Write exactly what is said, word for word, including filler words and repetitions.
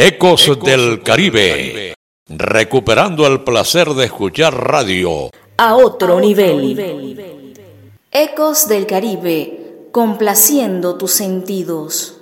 Ecos del Caribe, recuperando el placer de escuchar radio a otro nivel. Ecos del Caribe, complaciendo tus sentidos.